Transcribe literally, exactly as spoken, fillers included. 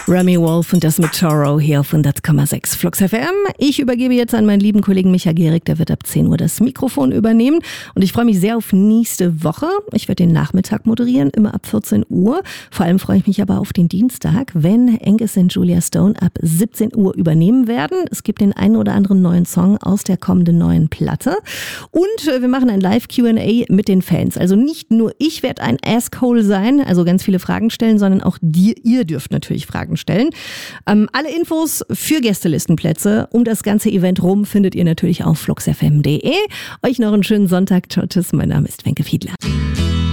Remy Wolf und das mit Toro hier auf hundert Komma sechs Flux F M. Ich übergebe jetzt an meinen lieben Kollegen Micha Gehrig, der wird ab zehn Uhr das Mikrofon übernehmen. Und ich freue mich sehr auf nächste Woche. Ich werde den Nachmittag moderieren, immer ab vierzehn Uhr. Vor allem freue ich mich aber auf den Dienstag, wenn Angus und Julia Stone ab siebzehn Uhr übernehmen werden. Es gibt den einen oder anderen neuen Song aus der kommenden neuen Platte. Und wir machen ein Live-Q and A mit den Fans. Also nicht nur ich werde ein Asshole sein, also ganz viele Fragen stellen, sondern auch dir, ihr dürft natürlich Fragen stellen. Ähm, alle Infos für Gästelistenplätze um das ganze Event rum findet ihr natürlich auf fluxfm punkt de. Euch noch einen schönen Sonntag. Ciao, tschüss. Mein Name ist Wenke Fiedler.